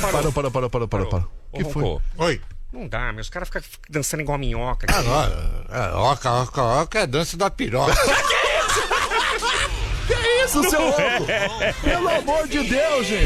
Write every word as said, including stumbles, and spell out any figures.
Parou, parou, parou, parou, parou, parou. Ô, Que foi? Ronco, Oi. não dá, meus caras ficam dançando igual minhoca. aqui. Agora, é, oca, oca, oca é dança da piroca. Que isso, seu louco? Pelo amor de Deus, gente.